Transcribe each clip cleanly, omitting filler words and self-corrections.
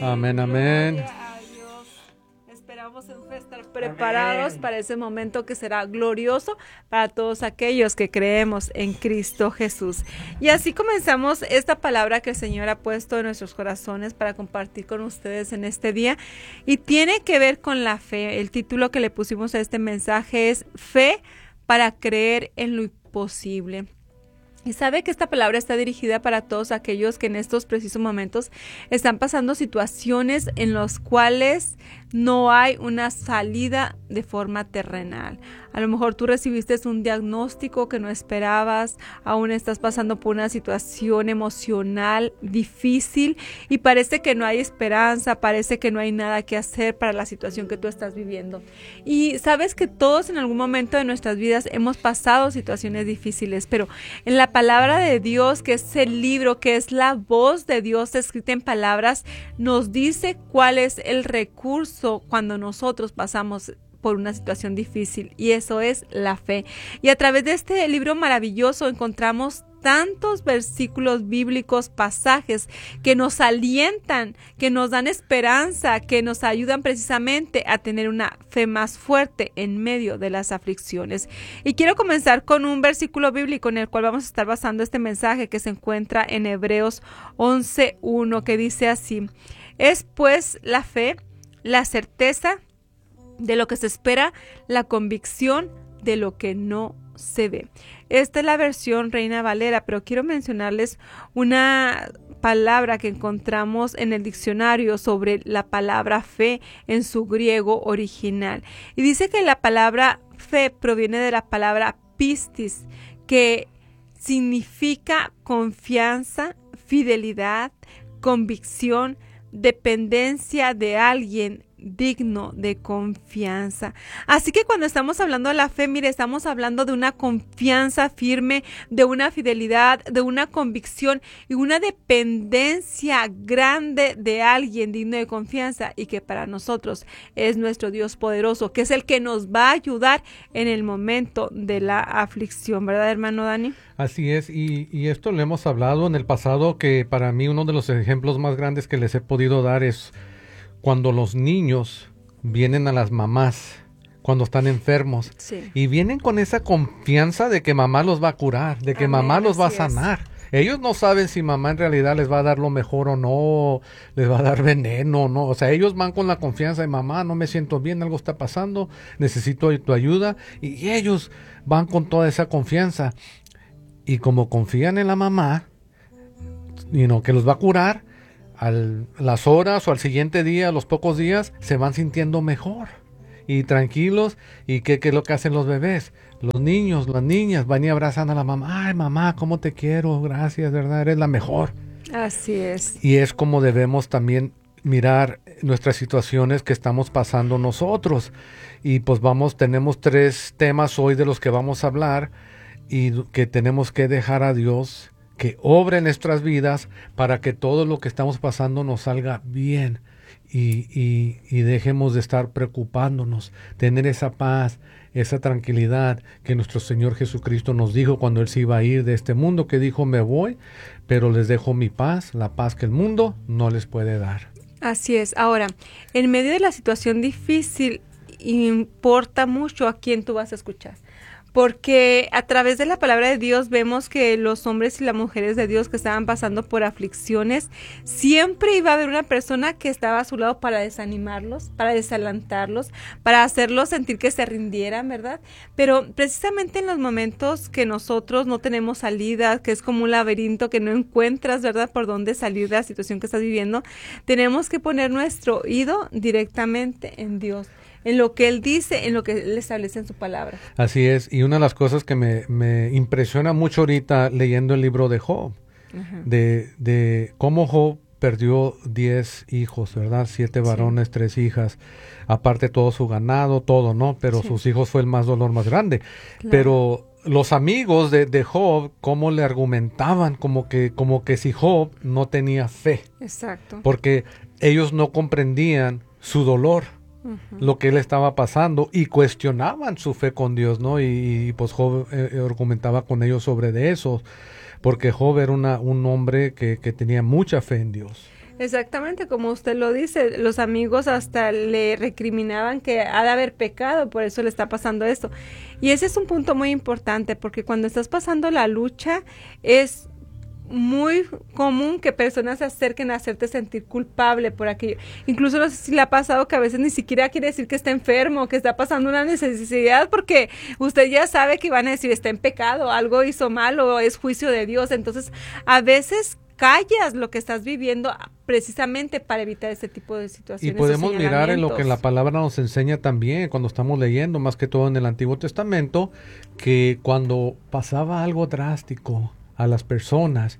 Amén, amén. Gloria a Dios. Esperamos en fe estar preparados para ese momento que será glorioso para todos aquellos que creemos en Cristo Jesús. Y así comenzamos esta palabra que el Señor ha puesto en nuestros corazones para compartir con ustedes en este día. Y tiene que ver con la fe. El título que le pusimos a este mensaje es Fe para creer en lo imposible. Y sabe que esta palabra está dirigida para todos aquellos que en estos precisos momentos están pasando situaciones en las cuales no hay una salida de forma terrenal. A lo mejor tú recibiste un diagnóstico que no esperabas, aún estás pasando por una situación emocional difícil y parece que no hay esperanza, parece que no hay nada que hacer para la situación que tú estás viviendo. Y sabes que todos en algún momento de nuestras vidas hemos pasado situaciones difíciles, pero en la palabra de Dios, que es el libro, que es la voz de Dios escrita en palabras, nos dice cuál es el recurso cuando nosotros pasamos por una situación difícil, y eso es la fe. Y a través de este libro maravilloso encontramos tantos versículos bíblicos, pasajes que nos alientan, que nos dan esperanza, que nos ayudan precisamente a tener una fe más fuerte en medio de las aflicciones. Y quiero comenzar con un versículo bíblico en el cual vamos a estar basando este mensaje, que se encuentra en Hebreos 11:1, que dice así: es pues la fe, la certeza de lo que se espera, la convicción de lo que no se ve. Esta es la versión Reina Valera, pero quiero mencionarles una palabra que encontramos en el diccionario sobre la palabra fe en su griego original. Y dice que la palabra fe proviene de la palabra pistis, que significa confianza, fidelidad, convicción, dependencia de alguien digno de confianza. Así que cuando estamos hablando de la fe, mire, estamos hablando de una confianza firme, de una fidelidad, de una convicción y una dependencia grande de alguien digno de confianza, y que para nosotros es nuestro Dios poderoso, que es el que nos va a ayudar en el momento de la aflicción, ¿verdad, hermano Dani? Así es, y esto lo hemos hablado en el pasado, que para mí uno de los ejemplos más grandes que les he podido dar es cuando los niños vienen a las mamás cuando están enfermos, sí, y vienen con esa confianza de que mamá los va a curar, de que mamá los va a sanar. Ellos no saben si mamá en realidad les va a dar lo mejor o no, les va a dar veneno o no. O sea, ellos van con la confianza de mamá, no me siento bien, algo está pasando, necesito tu ayuda. Y ellos van con toda esa confianza. Y como confían en la mamá, que los va a curar, a las horas o al siguiente día, a los pocos días, se van sintiendo mejor y tranquilos. ¿Y qué es lo que hacen los bebés? Los niños, las niñas van y abrazan a la mamá. Ay, mamá, cómo te quiero, gracias, ¿verdad? Eres la mejor. Así es. Y es como debemos también mirar nuestras situaciones que estamos pasando nosotros. Y pues tenemos 3 temas hoy de los que vamos a hablar, y que tenemos que dejar a Dios que obre en nuestras vidas para que todo lo que estamos pasando nos salga bien, y dejemos de estar preocupándonos, tener esa paz, esa tranquilidad que nuestro Señor Jesucristo nos dijo cuando Él se iba a ir de este mundo, que dijo: me voy, pero les dejo mi paz, la paz que el mundo no les puede dar. Así es. Ahora, en medio de la situación difícil, importa mucho a quién tú vas a escuchar. Porque a través de la palabra de Dios vemos que los hombres y las mujeres de Dios que estaban pasando por aflicciones, siempre iba a haber una persona que estaba a su lado para desanimarlos, para desalentarlos, para hacerlos sentir que se rindieran, ¿verdad? Pero precisamente en los momentos que nosotros no tenemos salida, que es como un laberinto que no encuentras, ¿verdad?, por dónde salir de la situación que estás viviendo, tenemos que poner nuestro oído directamente en Dios, en lo que Él dice, en lo que Él establece en su palabra. Así es, y una de las cosas que me impresiona mucho ahorita leyendo el libro de Job, uh-huh, de cómo Job perdió 10 hijos, ¿verdad? 7 varones, sí, 3 hijas, aparte todo su ganado, todo, ¿no? Pero sí, sus hijos fue el dolor más grande. Claro. Pero los amigos de Job, cómo le argumentaban, como que si Job no tenía fe. Exacto. Porque ellos no comprendían su dolor, uh-huh, lo que él estaba pasando, y cuestionaban su fe con Dios, ¿no? Y pues Job argumentaba con ellos sobre de eso, porque Job era un hombre que tenía mucha fe en Dios. Exactamente, como usted lo dice, los amigos hasta le recriminaban que ha de haber pecado, por eso le está pasando esto. Y ese es un punto muy importante, porque cuando estás pasando la lucha, es muy común que personas se acerquen a hacerte sentir culpable por aquello. Incluso no sé si le ha pasado que a veces ni siquiera quiere decir que está enfermo, que está pasando una necesidad, porque usted ya sabe que van a decir está en pecado, algo hizo mal o es juicio de Dios. Entonces, a veces callas lo que estás viviendo precisamente para evitar este tipo de situaciones. Y podemos mirar en lo que la palabra nos enseña también cuando estamos leyendo, más que todo en el Antiguo Testamento, que cuando pasaba algo drástico a las personas,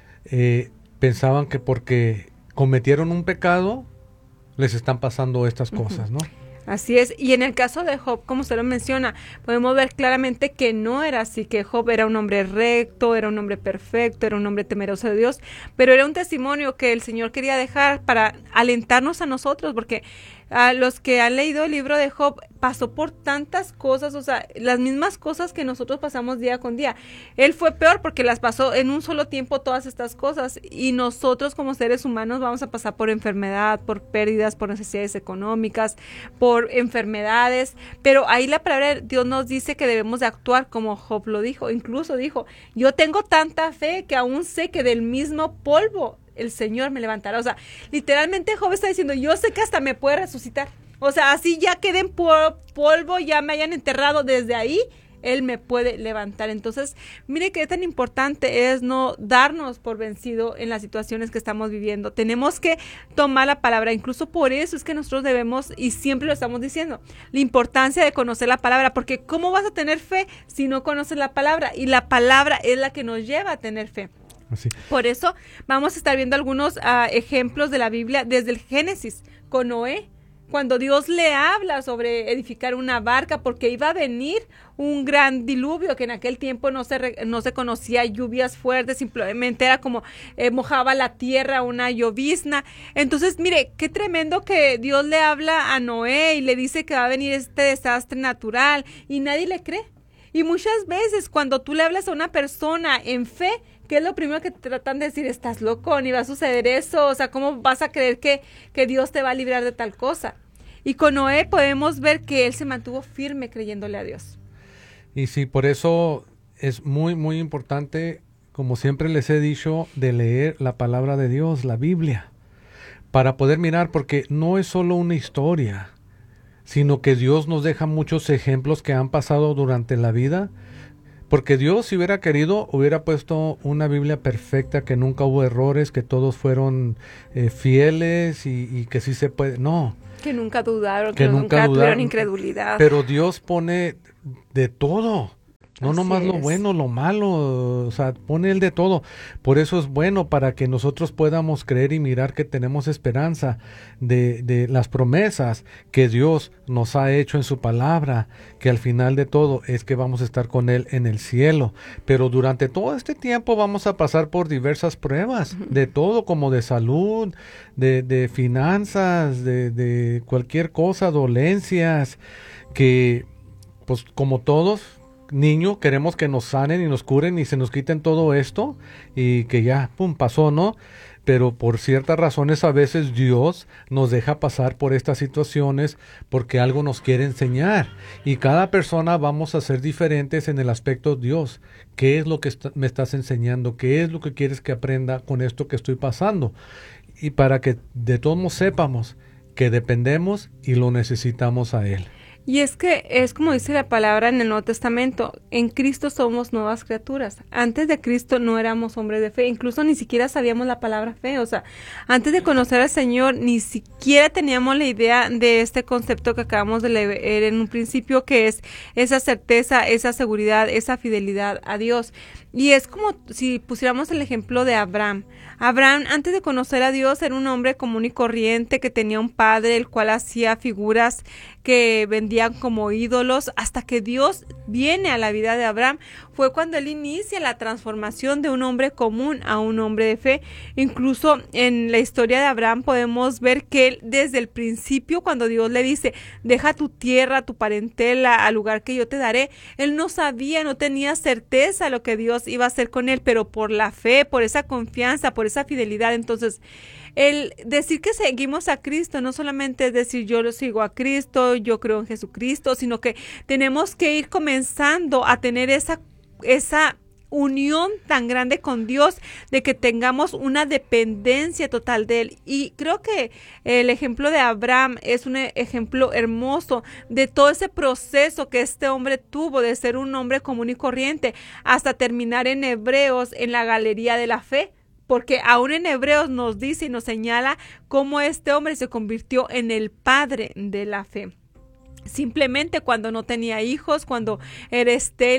pensaban que porque cometieron un pecado, les están pasando estas cosas, ¿no? Así es, y en el caso de Job, como usted lo menciona, podemos ver claramente que no era así, que Job era un hombre recto, era un hombre perfecto, era un hombre temeroso de Dios, pero era un testimonio que el Señor quería dejar para alentarnos a nosotros, porque a los que han leído el libro de Job, pasó por tantas cosas, o sea, las mismas cosas que nosotros pasamos día con día. Él fue peor porque las pasó en un solo tiempo todas estas cosas, y nosotros como seres humanos vamos a pasar por enfermedad, por pérdidas, por necesidades económicas, por enfermedades, pero ahí la palabra de Dios nos dice que debemos de actuar como Job lo dijo. Incluso dijo, yo tengo tanta fe que aún sé que del mismo polvo el Señor me levantará. O sea, literalmente Job está diciendo, yo sé que hasta me puede resucitar. O sea, así ya queden por polvo, ya me hayan enterrado, desde ahí Él me puede levantar. Entonces, mire qué tan importante es no darnos por vencido en las situaciones que estamos viviendo. Tenemos que tomar la palabra. Incluso por eso es que nosotros debemos, y siempre lo estamos diciendo, la importancia de conocer la palabra, porque ¿cómo vas a tener fe si no conoces la palabra? Y la palabra es la que nos lleva a tener fe. Así. Por eso vamos a estar viendo algunos ejemplos de la Biblia desde el Génesis, con Noé, cuando Dios le habla sobre edificar una barca, porque iba a venir un gran diluvio, que en aquel tiempo no se conocía lluvias fuertes, simplemente era como mojaba la tierra, una llovizna. Entonces, mire, qué tremendo que Dios le habla a Noé y le dice que va a venir este desastre natural, y nadie le cree. Y muchas veces cuando tú le hablas a una persona en fe, ¿qué es lo primero que te tratan de decir? Estás loco, ni va a suceder eso, o sea, ¿cómo vas a creer que Dios te va a librar de tal cosa? Y con Noé podemos ver que él se mantuvo firme creyéndole a Dios. Y sí, por eso es muy, muy importante, como siempre les he dicho, de leer la palabra de Dios, la Biblia, para poder mirar, porque no es solo una historia, sino que Dios nos deja muchos ejemplos que han pasado durante la vida. Porque Dios, si hubiera querido, hubiera puesto una Biblia perfecta, que nunca hubo errores, que todos fueron fieles y que sí se puede. No. Que nunca dudaron, que nunca tuvieron incredulidad. Pero Dios pone de todo. No Así nomás lo es. bueno, lo malo, o sea, pone Él de todo. Por eso es bueno, para que nosotros podamos creer y mirar que tenemos esperanza de las promesas que Dios nos ha hecho en su palabra, que al final de todo es que vamos a estar con Él en el cielo. Pero durante todo este tiempo vamos a pasar por diversas pruebas, de todo, como de salud, de finanzas, de cualquier cosa, dolencias, que pues como todos niño queremos que nos sanen y nos curen y se nos quiten todo esto y que ya, pum, pasó, ¿no? Pero por ciertas razones a veces Dios nos deja pasar por estas situaciones porque algo nos quiere enseñar, y cada persona vamos a ser diferentes en el aspecto. Dios, ¿qué es lo que me estás enseñando? ¿Qué es lo que quieres que aprenda con esto que estoy pasando? Y para que de todos modos sepamos que dependemos y lo necesitamos a Él. Y es que es como dice la palabra en el Nuevo Testamento, en Cristo somos nuevas criaturas. Antes de Cristo no éramos hombres de fe, incluso ni siquiera sabíamos la palabra fe. O sea, antes de conocer al Señor ni siquiera teníamos la idea de este concepto que acabamos de leer en un principio, que es esa certeza, esa seguridad, esa fidelidad a Dios. Y es como si pusiéramos el ejemplo de Abraham. Abraham, antes de conocer a Dios, era un hombre común y corriente que tenía un padre el cual hacía figuras que vendían como ídolos, hasta que Dios viene a la vida de Abraham. Fue cuando él inicia la transformación de un hombre común a un hombre de fe. Incluso en la historia de Abraham podemos ver que él, desde el principio, cuando Dios le dice, deja tu tierra, tu parentela, al lugar que yo te daré, él no sabía, no tenía certeza de lo que Dios iba a hacer con él, pero por la fe, por esa confianza, por esa fidelidad, entonces el decir que seguimos a Cristo no solamente es decir yo lo sigo a Cristo, yo creo en Jesucristo, sino que tenemos que ir comenzando a tener esa unión tan grande con Dios, de que tengamos una dependencia total de Él. Y creo que el ejemplo de Abraham es un ejemplo hermoso de todo ese proceso que este hombre tuvo de ser un hombre común y corriente hasta terminar en Hebreos en la galería de la fe. Porque aún en Hebreos nos dice y nos señala cómo este hombre se convirtió en el padre de la fe. Simplemente cuando no tenía hijos, cuando era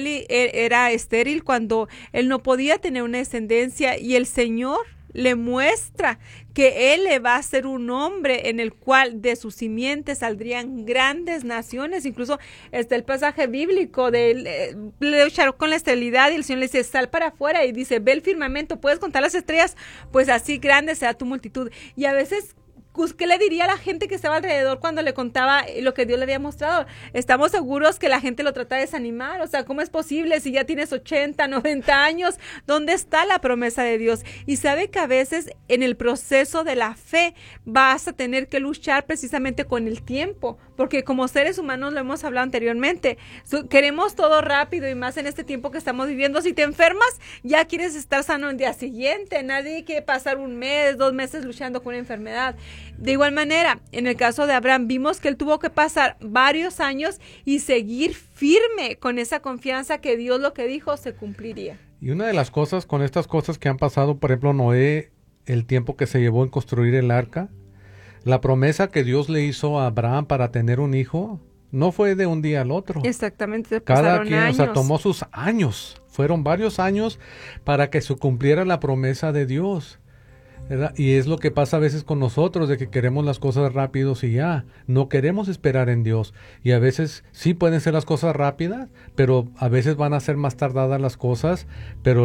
estéril, cuando él no podía tener una descendencia, y el Señor le muestra que él le va a ser un hombre en el cual de su simiente saldrían grandes naciones. Incluso está el pasaje bíblico de luchar con la esterilidad, y el Señor le dice, sal para afuera, y dice, ve el firmamento, puedes contar las estrellas, pues así grande será tu multitud. Y a veces, ¿qué le diría a la gente que estaba alrededor cuando le contaba lo que Dios le había mostrado? Estamos seguros que la gente lo trata de desanimar. O sea, ¿cómo es posible si ya tienes 80, 90 años? ¿Dónde está la promesa de Dios? Y sabe que a veces en el proceso de la fe vas a tener que luchar precisamente con el tiempo, porque como seres humanos, lo hemos hablado anteriormente, queremos todo rápido, y más en este tiempo que estamos viviendo. Si te enfermas, ya quieres estar sano el día siguiente. Nadie quiere pasar 1 mes, 2 meses luchando con una enfermedad. De igual manera, en el caso de Abraham, vimos que él tuvo que pasar varios años y seguir firme con esa confianza que Dios lo que dijo se cumpliría. Y una de las cosas con estas cosas que han pasado, por ejemplo, Noé, el tiempo que se llevó en construir el arca, la promesa que Dios le hizo a Abraham para tener un hijo, no fue de un día al otro. Exactamente, Cada quien, años. o sea, tomó sus años, fueron varios años para que se cumpliera la promesa de Dios, ¿verdad? Y es lo que pasa a veces con nosotros, de que queremos las cosas rápidos y ya, no queremos esperar en Dios. Y a veces sí pueden ser las cosas rápidas, pero a veces van a ser más tardadas las cosas, pero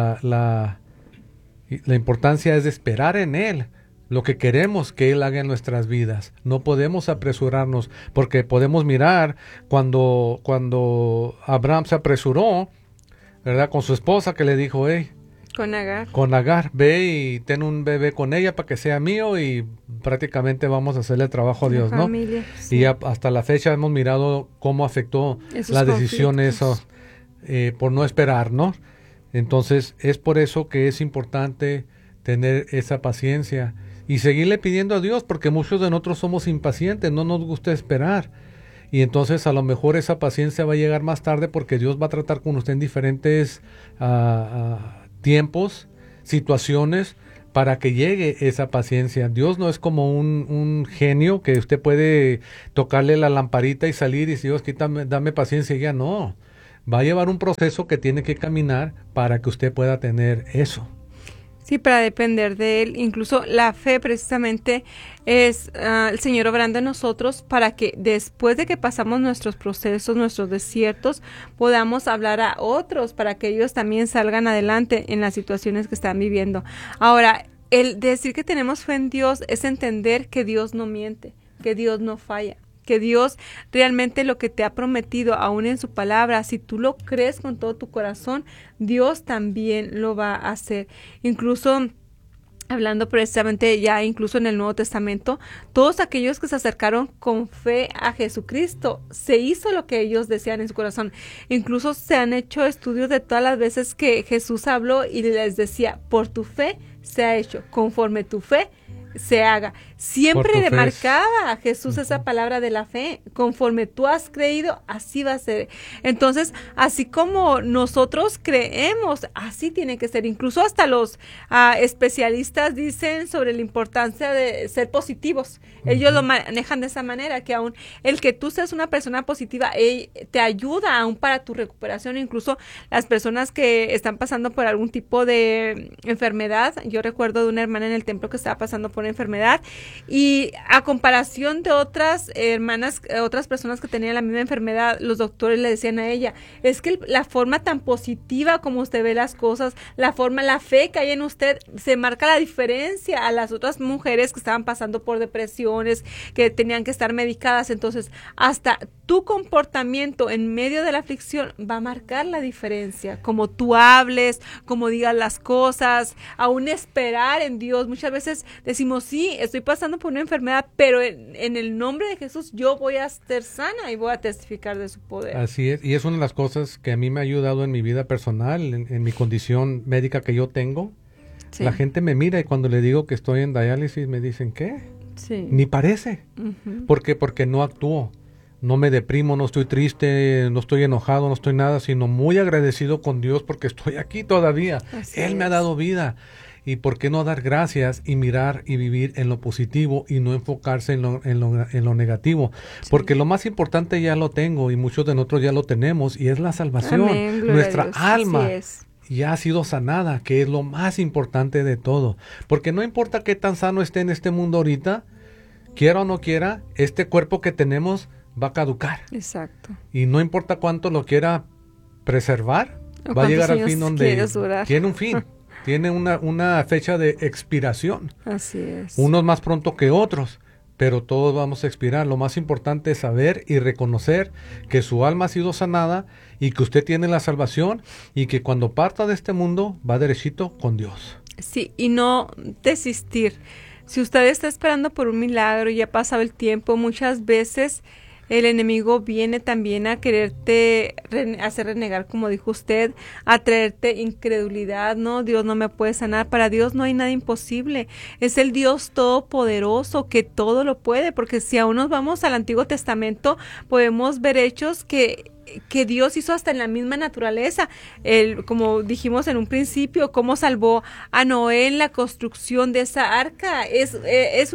la importancia es de esperar en Él, lo que queremos que Él haga en nuestras vidas. No podemos apresurarnos, porque podemos mirar cuando Abraham se apresuró, ¿verdad? Con su esposa, que le dijo, hey, con Agar, ve y ten un bebé con ella para que sea mío, y prácticamente vamos a hacerle el trabajo a Dios, ¿no? Sí. Y hasta la fecha hemos mirado cómo afectó la decisión eso, por no esperar, ¿no? Entonces es por eso que es importante tener esa paciencia y seguirle pidiendo a Dios, porque muchos de nosotros somos impacientes, no nos gusta esperar. Y entonces a lo mejor esa paciencia va a llegar más tarde, porque Dios va a tratar con usted en diferentes tiempos, situaciones, para que llegue esa paciencia. Dios no es como un genio que usted puede tocarle la lamparita y salir y decir, Dios, dame paciencia, y ya no. Va a llevar un proceso que tiene que caminar para que usted pueda tener eso. Sí, para depender de Él. Incluso la fe precisamente es el Señor obrando en nosotros para que después de que pasamos nuestros procesos, nuestros desiertos, podamos hablar a otros para que ellos también salgan adelante en las situaciones que están viviendo. Ahora, el decir que tenemos fe en Dios es entender que Dios no miente, que Dios no falla, que Dios realmente lo que te ha prometido aún en su palabra, si tú lo crees con todo tu corazón, Dios también lo va a hacer. Incluso hablando precisamente ya incluso en el Nuevo Testamento, todos aquellos que se acercaron con fe a Jesucristo, se hizo lo que ellos desean en su corazón. Incluso se han hecho estudios de todas las veces que Jesús habló y les decía, por tu fe se ha hecho, conforme tu fe se haga. Siempre le marcaba a Jesús esa palabra de la fe, conforme tú has creído, así va a ser. Entonces, así como nosotros creemos, así tiene que ser. Incluso hasta los especialistas dicen sobre la importancia de ser positivos. Ellos lo manejan de esa manera, que aún el que tú seas una persona positiva te ayuda aún para tu recuperación. Incluso las personas que están pasando por algún tipo de enfermedad, yo recuerdo de una hermana en el templo que estaba pasando por una enfermedad, y a comparación de otras hermanas, otras personas que tenían la misma enfermedad, los doctores le decían a ella, es que la forma tan positiva como usted ve las cosas, la fe que hay en usted, se marca la diferencia a las otras mujeres que estaban pasando por depresiones, que tenían que estar medicadas. Entonces, hasta tu comportamiento en medio de la aflicción va a marcar la diferencia, como tú hables, como digas las cosas, aún esperar en Dios. Muchas veces decimos, decimos, sí, estoy pasando por una enfermedad, pero en el nombre de Jesús yo voy a ser sana y voy a testificar de su poder. Así es, y es una de las cosas que a mí me ha ayudado en mi vida personal, en mi condición médica que yo tengo. Sí. La gente me mira y cuando le digo que estoy en diálisis me dicen, ¿qué? Sí. Ni parece. Ujú. ¿Por qué? Porque no actúo. No me deprimo, no estoy triste, no estoy enojado, no estoy nada, sino muy agradecido con Dios porque estoy aquí todavía. Así Él me ha es. dado vida. ¿Y por qué no dar gracias y mirar y vivir en lo positivo y no enfocarse en lo negativo? Sí. Porque lo más importante ya lo tengo y muchos de nosotros ya lo tenemos y es la salvación. Amén, gloria a Nuestra Dios. alma Así es. ya ha sido sanada, que es lo más importante de todo. Porque no importa qué tan sano esté en este mundo ahorita, quiera o no quiera, este cuerpo que tenemos va a caducar. Exacto. Y no importa cuánto lo quiera preservar, ¿O va a llegar al cuántos fin años donde quieres durar? tiene un fin, tiene una fecha de expiración. Así es. Unos más pronto que otros, pero todos vamos a expirar. Lo más importante es saber y reconocer que su alma ha sido sanada y que usted tiene la salvación y que cuando parta de este mundo va derechito con Dios. Sí, y no desistir. Si usted está esperando por un milagro y ya ha pasado el tiempo, muchas veces el enemigo viene también a quererte hacer renegar, como dijo usted, a traerte incredulidad, ¿no? Dios no me puede sanar. Para Dios no hay nada imposible. Es el Dios todopoderoso que todo lo puede, porque si aún nos vamos al Antiguo Testamento, podemos ver hechos que Dios hizo hasta en la misma naturaleza, como dijimos en un principio, cómo salvó a Noé en la construcción de esa arca. Es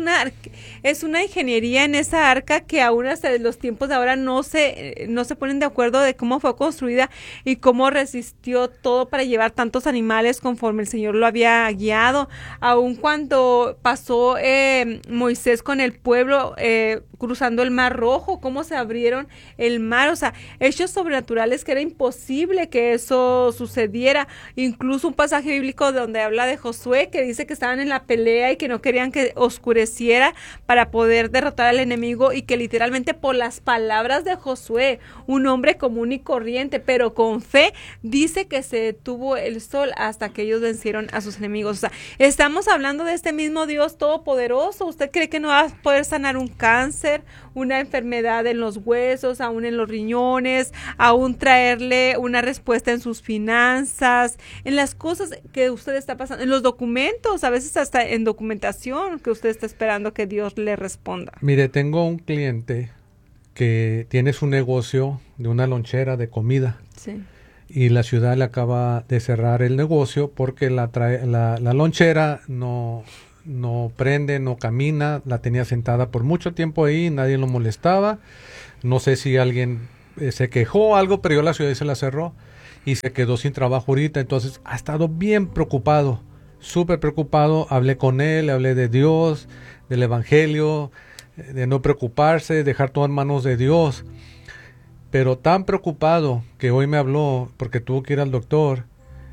una ingeniería en esa arca que aún hasta los tiempos de ahora no se ponen de acuerdo de cómo fue construida y cómo resistió todo para llevar tantos animales conforme el Señor lo había guiado. Aun cuando pasó Moisés con el pueblo cruzando el Mar Rojo, cómo se abrieron el mar, o sea, hechos sobrenaturales que era imposible que eso sucediera. Incluso un pasaje bíblico donde habla de Josué, que dice que estaban en la pelea y que no querían que oscureciera para poder derrotar al enemigo, y que literalmente por las palabras de Josué, un hombre común y corriente, pero con fe, dice que se detuvo el sol hasta que ellos vencieron a sus enemigos. O sea, estamos hablando de este mismo Dios todopoderoso. ¿Usted cree que no va a poder sanar un cáncer, una enfermedad en los huesos, aún en los riñones, aún traerle una respuesta en sus finanzas, en las cosas que usted está pasando, en los documentos, a veces hasta en documentación que usted está esperando que Dios le responda? Mire, tengo un cliente que tiene su negocio de una lonchera de comida. Sí. Y la ciudad le acaba de cerrar el negocio porque la lonchera no prende, no camina, la tenía sentada por mucho tiempo ahí, nadie lo molestaba. No sé si alguien se quejó o algo, pero la ciudad se la cerró y se quedó sin trabajo ahorita. Entonces ha estado bien preocupado, súper preocupado. Hablé con él, le hablé de Dios, del Evangelio, de no preocuparse, dejar todo en manos de Dios. Pero tan preocupado que hoy me habló porque tuvo que ir al doctor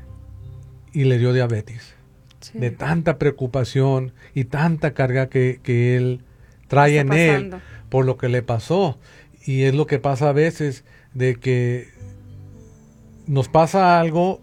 y le dio diabetes. Sí. De tanta preocupación y tanta carga que él trae en él por lo que le pasó. Y es lo que pasa a veces, de que nos pasa algo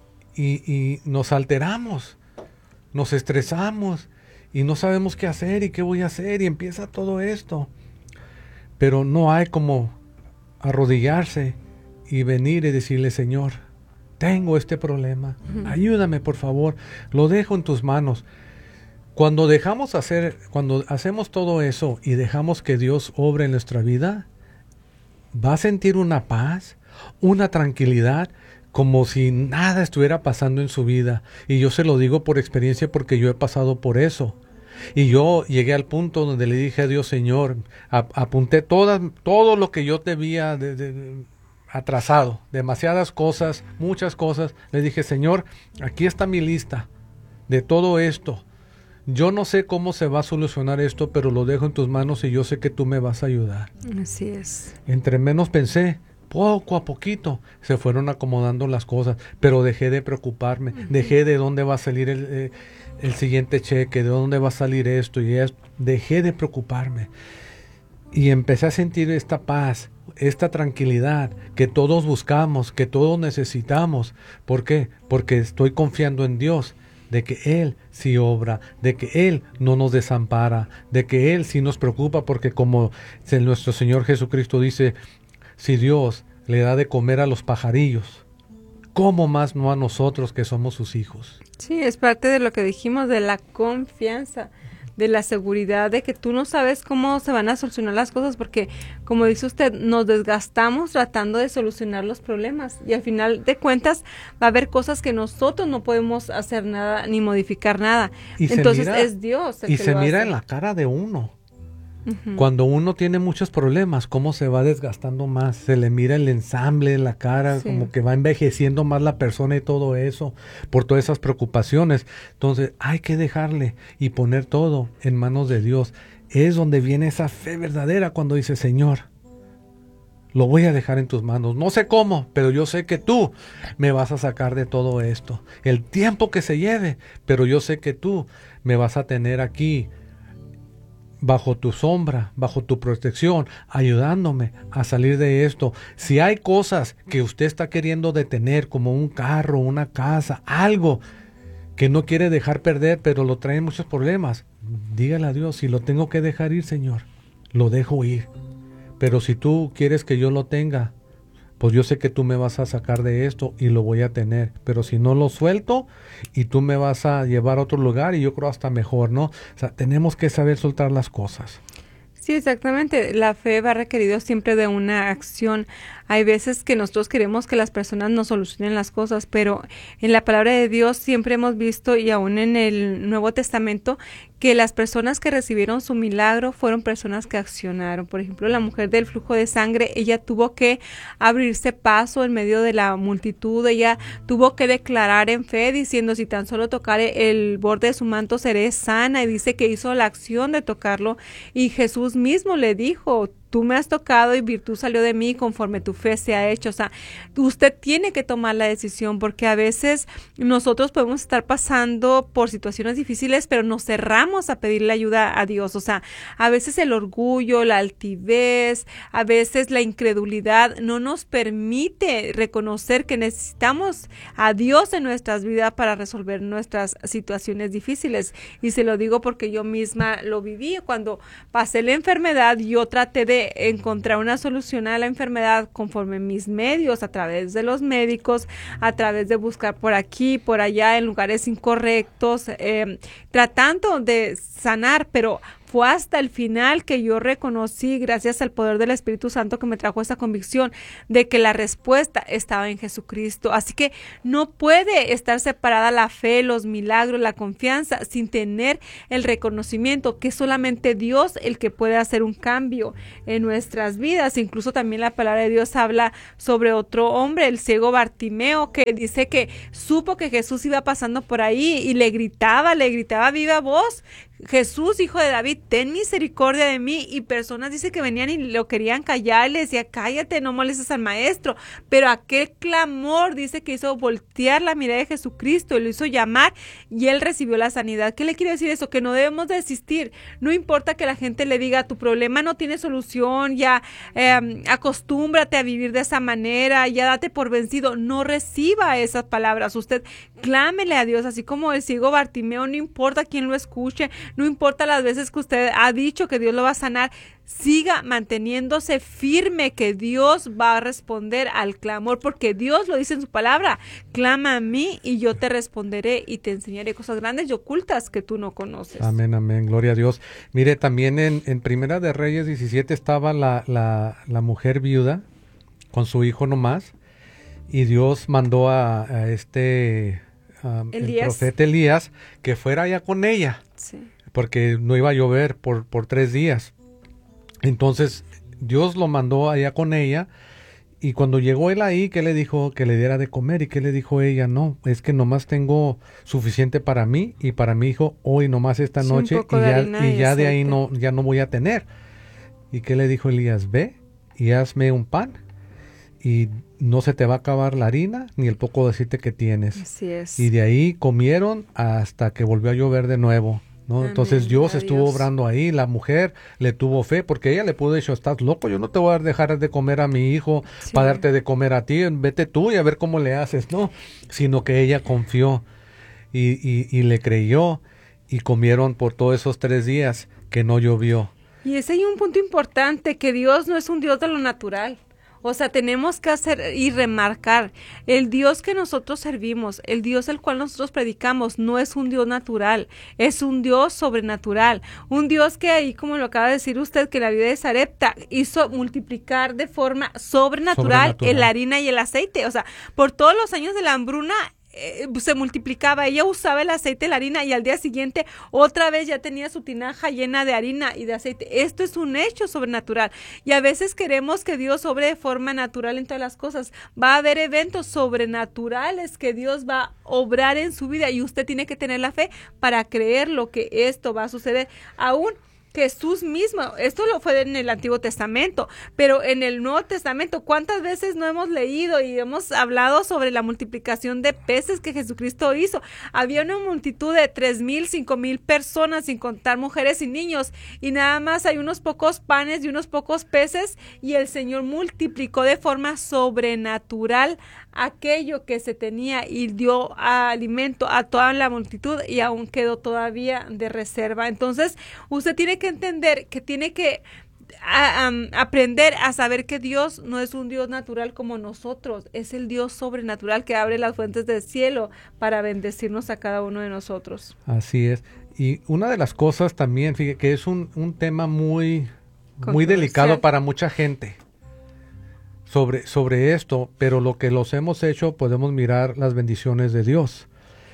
y nos alteramos, nos estresamos y no sabemos qué hacer y qué voy a hacer, y empieza todo esto. Pero no hay como arrodillarse y venir y decirle: Señor, tengo este problema, ayúdame por favor, lo dejo en tus manos. Cuando hacemos todo eso y dejamos que Dios obre en nuestra vida, va a sentir una paz, una tranquilidad, como si nada estuviera pasando en su vida. Y yo se lo digo por experiencia, porque yo he pasado por eso. Y yo llegué al punto donde le dije a Dios: Señor, apunté todo lo que yo te había atrasado, demasiadas cosas, muchas cosas. Le dije: Señor, aquí está mi lista de todo esto. Yo no sé cómo se va a solucionar esto, pero lo dejo en tus manos y yo sé que tú me vas a ayudar. Así es. Entre menos pensé, poco a poquito se fueron acomodando las cosas, pero dejé de preocuparme, dejé de dónde va a salir el siguiente cheque, de dónde va a salir esto y esto. Dejé de preocuparme y empecé a sentir esta paz, esta tranquilidad que todos buscamos, que todos necesitamos. ¿Por qué? Porque estoy confiando en Dios. de que Él sí obra, de que Él no nos desampara, de que Él sí nos preocupa, porque como nuestro Señor Jesucristo dice, si Dios le da de comer a los pajarillos, ¿cómo más no a nosotros que somos sus hijos? Sí, es parte de lo que dijimos, de la confianza, de la seguridad de que tú no sabes cómo se van a solucionar las cosas, porque como dice usted, nos desgastamos tratando de solucionar los problemas y al final de cuentas va a haber cosas que nosotros no podemos hacer nada ni modificar nada. Entonces es Dios el y que se lo mira hace. en la cara de uno. Cuando uno tiene muchos problemas, cómo se va desgastando más, se le mira el ensamble en la cara, Sí. como que va envejeciendo más la persona y todo eso, por todas esas preocupaciones. Entonces hay que dejarle y poner todo en manos de Dios. Es donde viene esa fe verdadera, cuando dice, Señor, lo voy a dejar en tus manos. No sé cómo, pero yo sé que tú me vas a sacar de todo esto. El tiempo que se lleve, pero yo sé que tú me vas a tener aquí, bajo tu sombra, bajo tu protección, ayudándome a salir de esto. Si hay cosas que usted está queriendo detener, como un carro, una casa, algo que no quiere dejar perder, pero lo trae muchos problemas, dígale a Dios, si lo tengo que dejar ir, Señor, lo dejo ir. Pero si tú quieres que yo lo tenga, pues yo sé que tú me vas a sacar de esto y lo voy a tener. Pero si no lo suelto y tú me vas a llevar a otro lugar, y yo creo hasta mejor, ¿no? O sea, tenemos que saber soltar las cosas. Sí, exactamente. La fe va requerido siempre de una acción. Hay veces que nosotros queremos que las personas nos solucionen las cosas, pero en la palabra de Dios siempre hemos visto, y aún en el Nuevo Testamento, que las personas que recibieron su milagro fueron personas que accionaron. Por ejemplo, la mujer del flujo de sangre, ella tuvo que abrirse paso en medio de la multitud. Ella tuvo que declarar en fe diciendo, si tan solo tocare el borde de su manto seré sana, y dice que hizo la acción de tocarlo, y Jesús mismo le dijo, tú me has tocado y virtud salió de mí, conforme tu fe se ha hecho. O sea, usted tiene que tomar la decisión, porque a veces nosotros podemos estar pasando por situaciones difíciles, pero nos cerramos a pedirle ayuda a Dios. O sea, a veces el orgullo, la altivez, a veces la incredulidad no nos permite reconocer que necesitamos a Dios en nuestras vidas para resolver nuestras situaciones difíciles. Y se lo digo porque yo misma lo viví. Cuando pasé la enfermedad, yo traté de encontrar una solución a la enfermedad conforme mis medios, a través de los médicos, a través de buscar por aquí, por allá, en lugares incorrectos, tratando de sanar, pero fue hasta el final que yo reconocí, gracias al poder del Espíritu Santo que me trajo esa convicción de que la respuesta estaba en Jesucristo. Así que no puede estar separada la fe, los milagros, la confianza, sin tener el reconocimiento que es solamente Dios el que puede hacer un cambio en nuestras vidas. Incluso también la palabra de Dios habla sobre otro hombre, el ciego Bartimeo, que dice que supo que Jesús iba pasando por ahí y le gritaba a viva voz, Jesús, hijo de David, ten misericordia de mí. Y personas dice que venían y lo querían callar, le decía, cállate, no molestes al maestro. Pero aquel clamor dice que hizo voltear la mirada de Jesucristo y lo hizo llamar, y él recibió la sanidad. ¿Qué le quiere decir eso? Que no debemos desistir. No importa que la gente le diga, tu problema no tiene solución, ya acostúmbrate a vivir de esa manera, ya date por vencido. No reciba esas palabras. Usted clámele a Dios, así como el ciego Bartimeo, no importa quién lo escuche, no importa las veces que usted ha dicho que Dios lo va a sanar, siga manteniéndose firme que Dios va a responder al clamor, porque Dios lo dice en su palabra, clama a mí y yo te responderé y te enseñaré cosas grandes y ocultas que tú no conoces. Amén, amén, gloria a Dios. Mire, también en Primera de Reyes 17 estaba la mujer viuda con su hijo nomás, y Dios mandó a el profeta Elías que fuera allá con ella. Sí. Porque no iba a llover por 3 días. Entonces Dios lo mandó allá con ella, y cuando llegó él ahí, ¿qué le dijo? Que le diera de comer. ¿Y qué le dijo ella? No, es que nomás tengo suficiente para mí y para mi hijo hoy, nomás esta noche, y ya de ahí ya no voy a tener. ¿Y qué le dijo Elías? Ve y hazme un pan, y no se te va a acabar la harina ni el poco de aceite que tienes. Así es. Y de ahí comieron hasta que volvió a llover de nuevo, ¿no? Amén. Entonces Dios estuvo Dios. obrando ahí. La mujer le tuvo fe, porque ella le pudo decir, estás loco, yo no te voy a dejar de comer a mi hijo para darte de comer a ti, vete tú y a ver cómo le haces, ¿no? Sino que ella confió. y le creyó y comieron por todos esos 3 días que no llovió. Y ese hay un punto importante, que Dios no es un Dios de lo natural. O sea, tenemos que hacer y remarcar, el Dios que nosotros servimos, el Dios el cual nosotros predicamos, no es un Dios natural, es un Dios sobrenatural. Un Dios que ahí, como lo acaba de decir usted, que la vida de Sarepta hizo multiplicar de forma sobrenatural la harina y el aceite. O sea, por todos los años de la hambruna, se multiplicaba, ella usaba el aceite, la harina, y al día siguiente otra vez ya tenía su tinaja llena de harina y de aceite. Esto es un hecho sobrenatural, y a veces queremos que Dios obre de forma natural en todas las cosas. Va a haber eventos sobrenaturales que Dios va a obrar en su vida, y usted tiene que tener la fe para creer lo que esto va a suceder. Aún Jesús mismo, esto lo fue en el Antiguo Testamento, pero en el Nuevo Testamento, ¿cuántas veces no hemos leído y hemos hablado sobre la multiplicación de peces que Jesucristo hizo? Había una multitud de 3,000, 5,000 personas, sin contar mujeres y niños, y nada más hay unos pocos panes y unos pocos peces, y el Señor multiplicó de forma sobrenatural aquello que se tenía y dio alimento a toda la multitud, y aún quedó todavía de reserva. Entonces, usted tiene que entender que tiene que aprender a saber que Dios no es un Dios natural como nosotros, es el Dios sobrenatural que abre las fuentes del cielo para bendecirnos a cada uno de nosotros. Así es. Y una de las cosas también, fíjate, que es un tema muy delicado para mucha gente sobre esto, pero lo que los hemos hecho, podemos mirar las bendiciones de Dios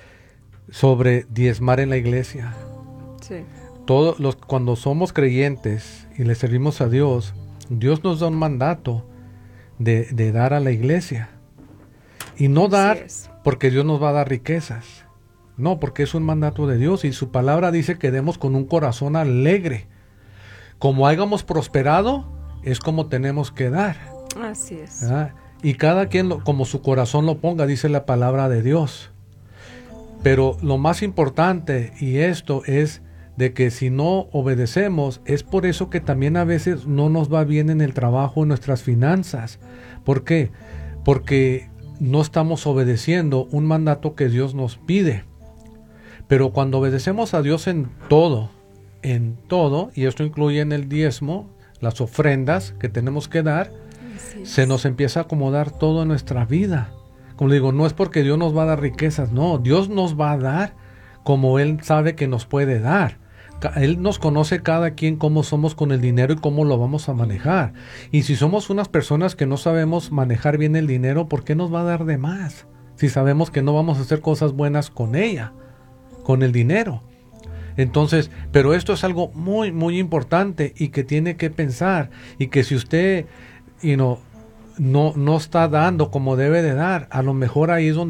sobre diezmar en la iglesia. Sí. Cuando somos creyentes y le servimos a Dios, Dios nos da un mandato de dar a la iglesia. Y no dar porque Dios nos va a dar riquezas. No, porque es un mandato de Dios, y su palabra dice que demos con un corazón alegre. Como hayamos prosperado, es como tenemos que dar. Así es. Y cada quien como su corazón lo ponga, dice la palabra de Dios. Pero lo más importante, y esto es de que si no obedecemos, es por eso que también a veces no nos va bien en el trabajo, en nuestras finanzas. ¿Por qué? Porque no estamos obedeciendo un mandato que Dios nos pide. Pero cuando obedecemos a Dios en todo, y esto incluye en el diezmo, las ofrendas que tenemos que dar, se nos empieza a acomodar todo en nuestra vida. Como digo, no es porque Dios nos va a dar riquezas, no, Dios nos va a dar como Él sabe que nos puede dar. Él nos conoce cada quien cómo somos con el dinero y cómo lo vamos a manejar. Y si somos unas personas que no sabemos manejar bien el dinero, ¿por qué nos va a dar de más? Si sabemos que no vamos a hacer cosas buenas con el dinero. Entonces, pero esto es algo muy, muy importante y que tiene que pensar, y que si usted no está dando como debe de dar, a lo mejor ahí es donde